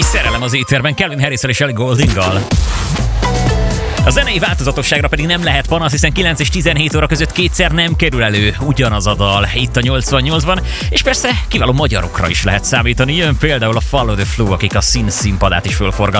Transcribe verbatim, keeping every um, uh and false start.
Némi szerelem az éterben, Calvin Harris-szel és Ellie Gouldinggal. A zenei változatosságra pedig nem lehet panasz, hiszen kilenc és tizenhét óra között kétszer nem kerül elő ugyanaz a dal itt a nyolcvannyolcban, és persze kiváló magyarokra is lehet számítani. Jön például a Follow the Flow, akik a szín színpadát is fölforgatják.